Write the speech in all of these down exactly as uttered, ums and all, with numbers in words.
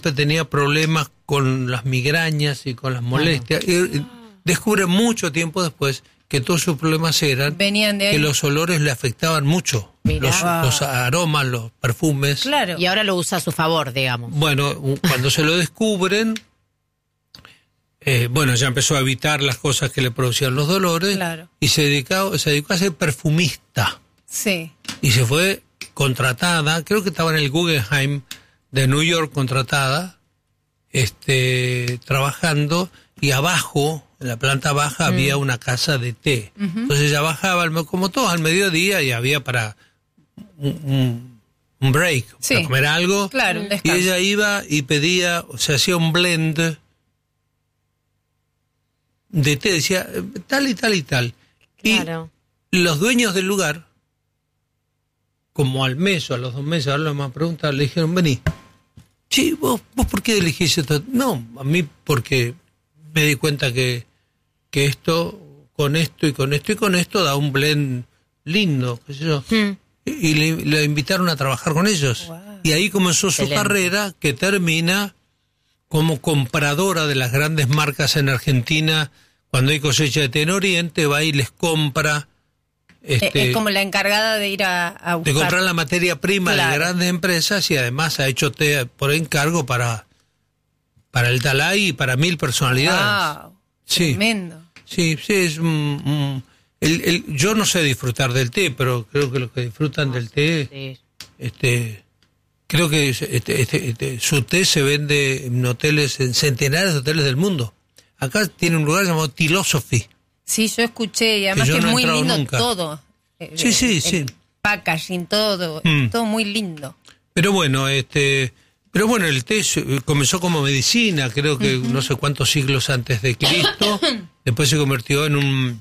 siempre tenía problemas con las migrañas y con las molestias. Claro. Y descubre mucho tiempo después que todos sus problemas eran Venían de ahí. que los olores le afectaban mucho. Los, los aromas, los perfumes. Claro. Y ahora lo usa a su favor, digamos. Bueno, cuando se lo descubren, eh, bueno, ya empezó a evitar las cosas que le producían los dolores. Claro. Y se dedicó, se dedicó a ser perfumista. Sí. Y se fue contratada, creo que estaba en el Guggenheim de New York, contratada, este, trabajando, y abajo, en la planta baja, mm. había una casa de té. Uh-huh. Entonces ella bajaba, como todos, al mediodía, y había para un, un break, sí. para comer algo. Claro, un y ella iba y pedía, o sea, hacía un blend de té, decía tal y tal y tal. Claro. Y los dueños del lugar, como al mes o a los dos meses, ahora más preguntas, le dijeron, vení, sí, ¿vos, vos por qué elegís esto? No, a mí porque me di cuenta que, que esto, con esto y con esto y con esto, da un blend lindo, qué sé yo. Mm. Y, y le, le invitaron a trabajar con ellos. Wow. Y ahí comenzó su Excelente. carrera, que termina como compradora de las grandes marcas en Argentina. Cuando hay cosecha de té en Oriente, va y les compra. Este, es como la encargada de ir a, a buscar. De comprar la materia prima claro. de grandes empresas, y además ha hecho té por encargo para, para el Dalai y para mil personalidades. Wow, sí. Tremendo. Sí, sí, es un... un el, el, yo no sé disfrutar del té, pero creo que los que disfrutan del té, sí. este, creo que este, este, este, su té se vende en hoteles, en centenares de hoteles del mundo. Acá tiene un lugar llamado Philosophy. Sí, yo escuché, y además que, que no es muy lindo nunca. todo. Sí, sí, el, sí. El packaging, todo, mm. todo muy lindo. Pero bueno, este, pero bueno, el té comenzó como medicina, creo que uh-huh. no sé cuántos siglos antes de Cristo. Después se convirtió en un,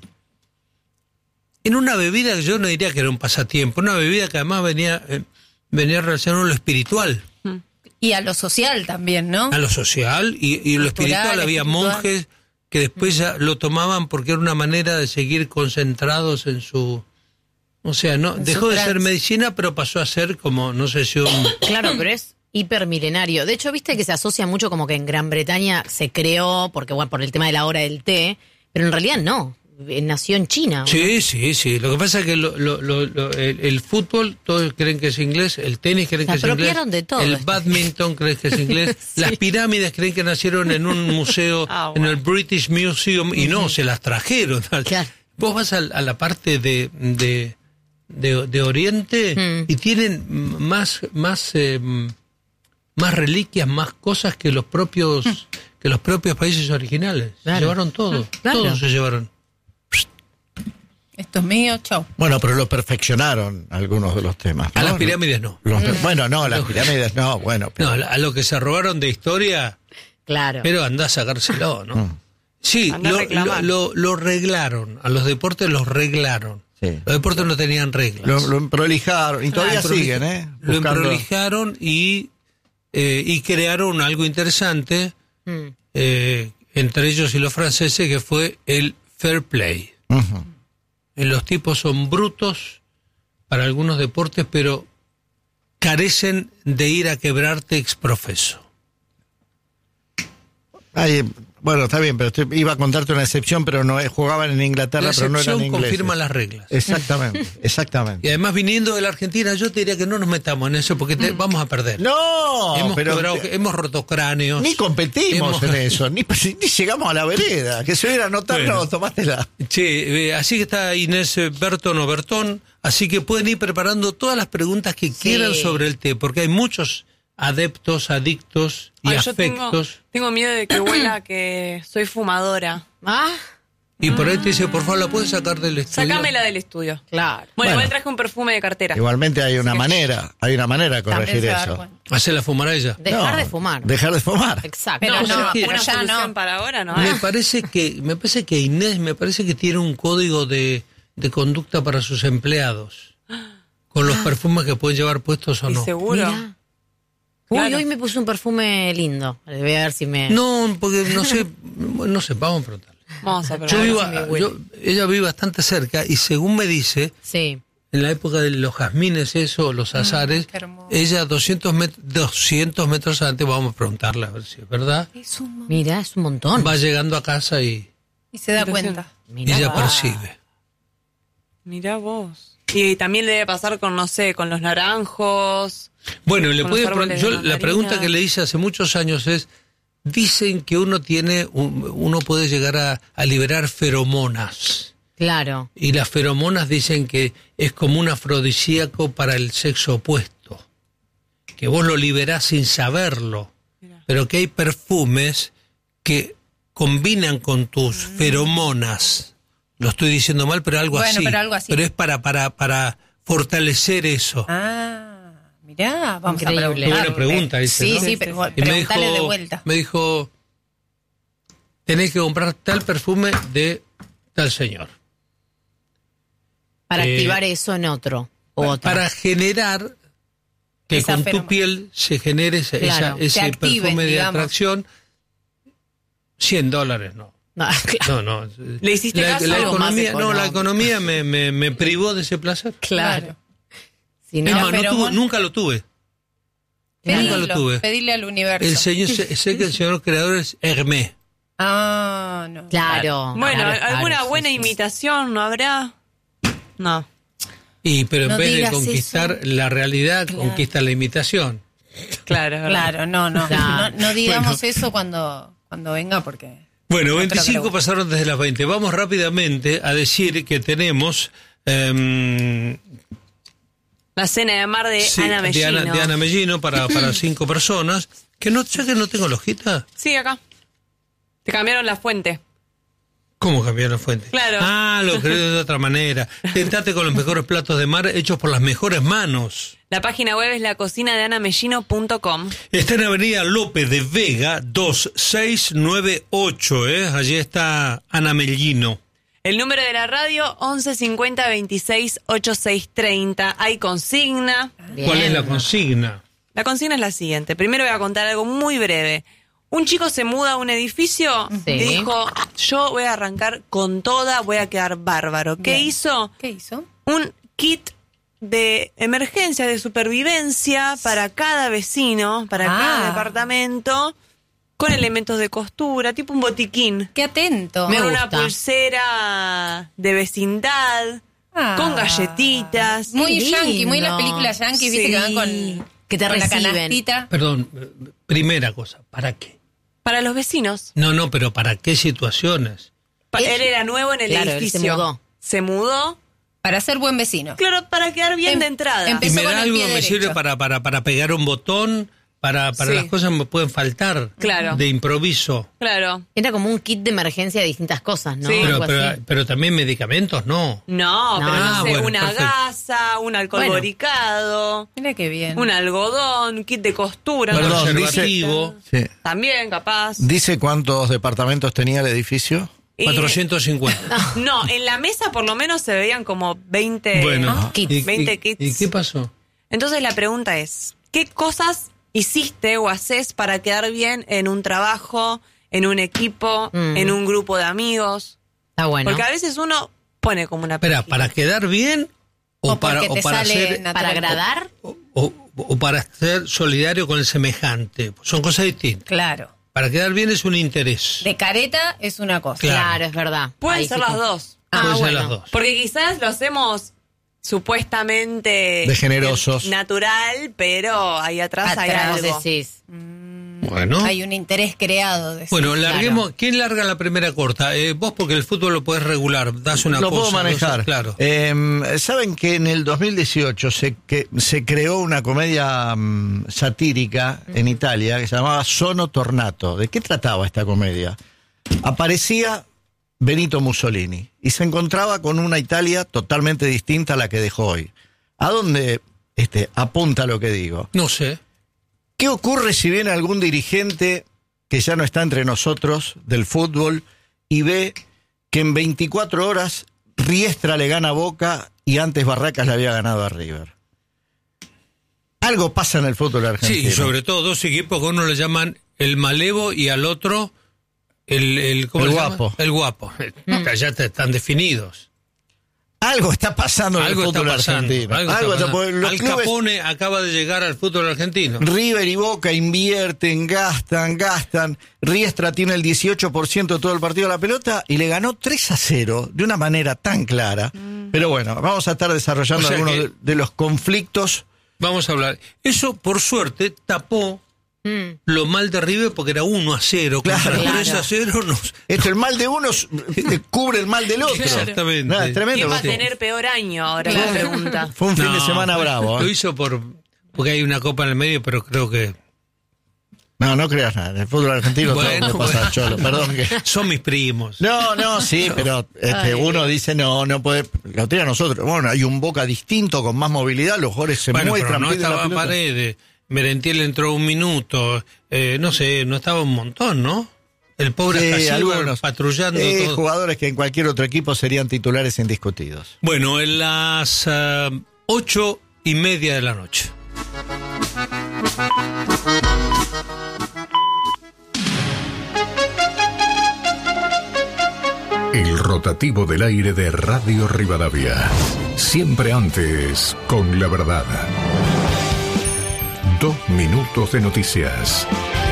en una bebida que yo no diría que era un pasatiempo, una bebida que además venía, eh, venía relacionada a lo espiritual. Y a lo social también, ¿no? A lo social y, y lo espiritual, había espiritual. monjes que después ya lo tomaban porque era una manera de seguir concentrados en su... O sea, no en dejó de ser medicina, pero pasó a ser como, no sé si un... Claro, pero es hipermilenario. De hecho, viste que se asocia mucho como que en Gran Bretaña se creó, porque bueno, por el tema de la hora del té, pero en realidad no. Nació en China. Sí, ¿no? sí, sí. Lo que pasa es que lo, lo, lo, lo, el, el fútbol, todos creen que es inglés, el tenis creen que es inglés, de todo el esto. badminton creen que es inglés, sí. las pirámides creen que nacieron en un museo, ah, bueno. en el British Museum, y no, se las trajeron. Claro. Vos vas a, a la parte de, de, de, de Oriente mm. y tienen más, más, eh, más reliquias, más cosas que los propios, mm. que los propios países originales. Claro. Se llevaron todo, claro. todo se llevaron. Esto es mío, chau. Bueno, pero lo perfeccionaron algunos de los temas, ¿no? A las pirámides no. Los, bueno, no, las pirámides no, bueno. Pero... No, a lo que se robaron de historia, claro. pero andá a sacárselo, ¿no? Mm. Sí, lo, lo, lo, lo reglaron, a los deportes los reglaron. Sí. Los deportes no tenían reglas. Lo, lo emprolijaron, y todavía ah, siguen, ¿eh? Buscando... Lo emprolijaron y, eh, y crearon algo interesante, mm. eh, entre ellos y los franceses, que fue el fair play. Uh-huh. Los tipos son brutos para algunos deportes, pero carecen de ir a quebrarte exprofeso. Ay, bueno, está bien, pero estoy, iba a contarte una excepción, pero no jugaban en Inglaterra, pero no eran ingleses. La excepción confirma las reglas. Exactamente, exactamente. Y además, viniendo de la Argentina, yo te diría que no nos metamos en eso, porque te, vamos a perder. No, hemos, pero quebrado, hemos roto cráneos. Ni competimos hemos... en eso, ni, ni llegamos a la vereda. Que se hubiera notado, bueno, no, tomátela. Che, eh, así que está Inés Bertón o Bertón, así que pueden ir preparando todas las preguntas que sí. quieran sobre el té, porque hay muchos adeptos, adictos y Ay, afectos. Tengo, tengo miedo de que huela que soy fumadora. Ah. Y por ahí te dice, por favor, ¿la puedes sacar del estudio? Sácamela del estudio. Claro. Bueno, bueno, igual traje un perfume de cartera. Igualmente hay una manera, hay una manera de corregir eso. ¿Hacerla fumar a ella? Dejar no, de fumar. Dejar de fumar. Exacto. Pero no, no, que, una ya no. Para ahora no. Me parece que, me parece que Inés, me parece que tiene un código de, de conducta para sus empleados. Con los perfumes que pueden llevar puestos o no. ¿Seguro? Mira. Uy, claro. Hoy me puse un perfume lindo. Voy a ver si me... No, porque no sé, no sé, vamos a preguntarle. Vamos a yo vivo, si yo, ella vive bastante cerca y según me dice, sí. en la época de los jazmines, eso, los azares, mm, ella doscientos, met- doscientos metros antes, vamos a preguntarle a ver si es verdad. Es un Mira, es un montón. Va llegando a casa y... Y se da cuenta. Y ella percibe. Mirá vos. Y también le debe pasar con, no sé, con los naranjos. Bueno, le puede pre- yo la pregunta que le hice hace muchos años es, dicen que uno tiene, un, uno puede llegar a, a liberar feromonas. Claro. Y las feromonas dicen que es como un afrodisíaco para el sexo opuesto. Que vos lo liberás sin saberlo. Mira. Pero que hay perfumes que combinan con tus mm. feromonas. Lo estoy diciendo mal, pero algo, bueno, así. pero algo así. Pero es para, para, para fortalecer eso. Ah, mirá, vamos Increíble. a preguntar. Qué buena pregunta, dice, Sí, ¿no? sí, pero Y me preguntale dijo, de vuelta. me dijo, tenés que comprar tal perfume de tal señor. Para eh, activar eso en otro. O para, otra. para generar que esa con feroma. tu piel se genere esa, Claro, esa, ese active, perfume de digamos. atracción. cien dólares, no. No, claro. No, no. ¿Le hiciste la, caso? la Algo más economía, no, la económico. economía me, me, me privó de ese placer. Claro. Si Es no, más, no feromón- tuve- nunca lo tuve. Nunca Pedilo, lo tuve. Pedirle al universo. El señor, sé, sé que el señor creador es Hermès. Ah, no. claro. Bueno, claro, ¿alguna claro, buena sí, sí. imitación no habrá? No. Y pero en No vez de digas conquistar eso. la realidad, Claro. conquista la imitación. Claro, es verdad. Claro, no, no. Claro. No, no digamos Bueno. eso cuando, cuando venga porque... Bueno, No creo que veinticinco lo- pasaron desde las veinte. Vamos rápidamente a decir que tenemos eh, La cena de mar de sí, Ana de Mellino. Ana, de Ana Mellino para, para cinco personas. Que no sé que no tengo la hojita. Sí, acá. Te cambiaron la fuente. ¿Cómo cambiar la fuente? Claro. Ah, lo creo de otra manera. Tentate con los mejores platos de mar hechos por las mejores manos. La página web es la cocina de ana mellino punto com. Está en Avenida López de Vega dos seis nueve ocho, ¿eh? Allí está Ana Mellino. El número de la radio, once cincuenta veintiséis ochenta y seis treinta. Hay consigna. Bien. ¿Cuál es la consigna? La consigna es la siguiente. Primero voy a contar algo muy breve. Un chico se muda a un edificio Sí. y dijo, yo voy a arrancar con toda, voy a quedar bárbaro. ¿Qué Bien. hizo? ¿Qué hizo? Un kit de emergencia, de supervivencia para cada vecino, para Ah. cada departamento, con elementos de costura, tipo un botiquín. Qué atento. Me con gusta. una pulsera de vecindad, Ah. con galletitas. Muy Qué yankee, muy lindo. las películas yankee, viste Sí. que van con, Que te con la reciben. canastita. Perdón, eh, primera cosa, ¿para qué? Para los vecinos. No, no, pero ¿para qué situaciones? Pa- Él- él era nuevo en el Claro, él edificio. se mudó. Se mudó, Para ser buen vecino. claro, para quedar bien Em- de entrada. Y empezó me con da el algo pie que me derecho. sirve para, para, para pegar un botón, para, para Sí. las cosas que me pueden faltar Claro. de improviso. Claro. Era como un kit de emergencia de distintas cosas, ¿no? Sí. Pero, Algo pero, así. pero también medicamentos, no. No, No, pero no ah, sé, bueno, una perfecto. gasa, un alcohol Bueno. boricado, Mira qué bien. un algodón, un kit de costura. Perdón, una Preservativo, Sí. También, capaz. ¿Dice cuántos departamentos tenía el edificio? Y- cuatrocientos cincuenta. No, en la mesa por lo menos se veían como veinte. Bueno, kits. ¿y, veinte y- kits. ¿y qué pasó? Entonces la pregunta es, ¿qué cosas hiciste o haces para quedar bien en un trabajo, en un equipo, Mm. en un grupo de amigos? Está bueno. Porque a veces uno pone como una Espera, pijita. ¿para quedar bien o, O para, porque o te para sale ser natural. Para agradar, o, o- o para ser solidario con el semejante? Son cosas distintas. Claro. Para quedar bien es un interés. De careta es una cosa. Claro. claro, es verdad. Pueden Ahí ser sí las con- dos. Ah, Pueden ser bueno. las dos. Porque quizás lo hacemos supuestamente De generosos. eh, natural, pero ahí atrás, hay Atrás, Vos algo. decís. Bueno. Hay un interés creado. De Bueno, claro. larguemos. ¿Quién larga la primera corta? Eh, vos, porque el fútbol lo podés regular. Das una Lo cosa. puedo manejar. dos- claro. Eh, Saben que en el dos mil dieciocho se, que, se creó una comedia mm, satírica en Italia que se llamaba Sono Tornato. ¿De qué trataba esta comedia? Aparecía Benito Mussolini y se encontraba con una Italia totalmente distinta a la que dejó hoy. ¿A dónde este, apunta lo que digo? No sé. ¿Qué ocurre si viene algún dirigente que ya no está entre nosotros del fútbol y ve que en veinticuatro horas Riestra le gana a Boca y antes Barracas le había ganado a River? Algo pasa en el fútbol argentino. Sí, sobre todo dos equipos que a uno le llaman el malevo y al otro el, el, ¿cómo El se llama? guapo. El guapo. Ya te- están definidos. Algo está pasando en Algo el está fútbol pasando. argentino. Algo Algo está está- pasando. los Al clubes- Capone acaba de llegar al fútbol argentino. River y Boca invierten, gastan, gastan. Riestra tiene el dieciocho por ciento de todo el partido de la pelota y le ganó tres a cero de una manera tan clara. Mm. Pero bueno, vamos a estar desarrollando O sea algunos que- de, de los conflictos. Vamos a hablar. Eso, por suerte, tapó Mm. lo mal de River porque era uno a cero. Claro. Contra Claro. tres a cero nos... Esto, el mal de uno eh, cubre el mal del otro. Exactamente. Nada, es tremendo. ¿Quién va a Sí. tener peor año ahora? Claro. La pregunta. Fue un fin No, de semana fue- bravo. Lo ¿eh? hizo por porque hay una copa en el medio, pero creo que... No, no creas nada. En el fútbol argentino Bueno, todo puede pasar, bueno. Cholo. Perdón que... Son mis primos. No, no, sí, pero este, Ay. uno dice no, no puede. Lo tiene a nosotros. Bueno, hay un Boca distinto con más movilidad, los jugadores se Bueno, muestran. pero no piden la estaba pelota. Paredes. Merentiel entró un minuto. Eh, no sé, no estaba un montón, ¿no? El pobre Sí, Casivo algunos. patrullando Eh, todo. jugadores que en cualquier otro equipo serían titulares indiscutidos. Bueno, en las ah, ocho y media de la noche. El rotativo del aire de Radio Rivadavia. Siempre antes, con la verdad. Dos minutos de noticias.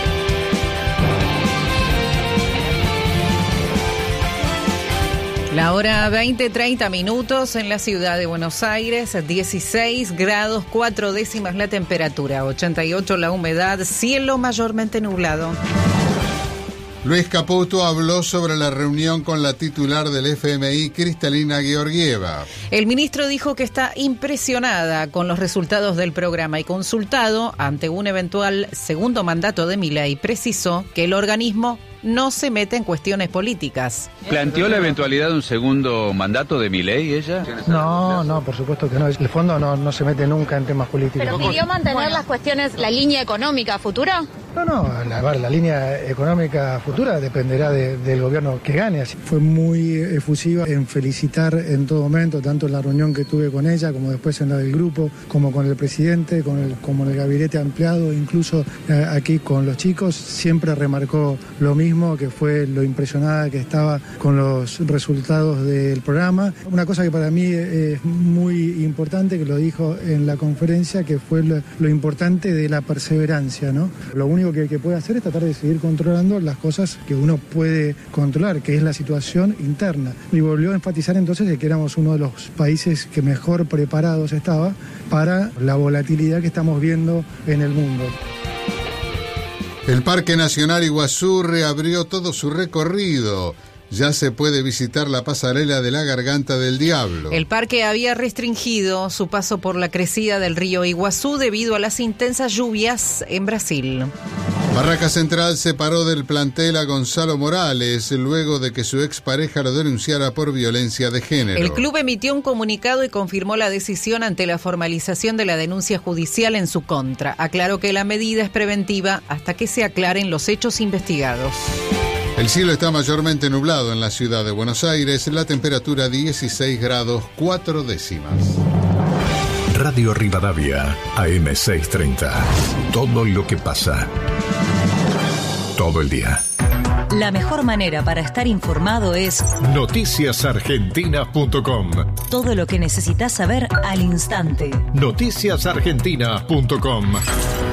La hora veinte, treinta minutos en la ciudad de Buenos Aires, dieciséis grados, cuatro décimas la temperatura, ochenta y ocho la humedad, cielo mayormente nublado. Luis Caputo habló sobre la reunión con la titular del F M I, Cristalina Georgieva. El ministro dijo que está impresionada con los resultados del programa y consultado ante un eventual segundo mandato de Milei, precisó que el organismo no se mete en cuestiones políticas. ¿Planteó la eventualidad de un segundo mandato de Milei ella? No, no, por supuesto que no. El fondo no, no se mete nunca en temas políticos. ¿Pero pidió mantener las cuestiones, la línea económica futura? No, no, la, la línea económica futura dependerá de, del gobierno que gane. Así. Fue muy efusiva en felicitar en todo momento, tanto en la reunión que tuve con ella, como después en la del grupo, como con el presidente, con el, como en el gabinete ampliado, incluso eh, aquí con los chicos, siempre remarcó lo mismo, que fue lo impresionada que estaba con los resultados del programa. Una cosa que para mí es muy importante, que lo dijo en la conferencia, que fue lo, lo importante de la perseverancia, ¿no? Lo único que, que puede hacer es tratar de seguir controlando las cosas que uno puede controlar, que es la situación interna. Y volvió a enfatizar entonces de que éramos uno de los países que mejor preparados estaba para la volatilidad que estamos viendo en el mundo. El Parque Nacional Iguazú reabrió todo su recorrido. Ya se puede visitar la pasarela de la Garganta del Diablo. El parque había restringido su paso por la crecida del río Iguazú debido a las intensas lluvias en Brasil. Barraca Central separó del plantel a Gonzalo Morales luego de que su expareja lo denunciara por violencia de género. El club emitió un comunicado y confirmó la decisión ante la formalización de la denuncia judicial en su contra. Aclaró que la medida es preventiva hasta que se aclaren los hechos investigados. El cielo está mayormente nublado en la ciudad de Buenos Aires, la temperatura dieciséis grados cuatro décimas. Radio Rivadavia, A M seiscientos treinta. Todo lo que pasa. Todo el día. La mejor manera para estar informado es noticias argentinas punto com. todo lo que necesitas saber al instante. noticias argentinas punto com.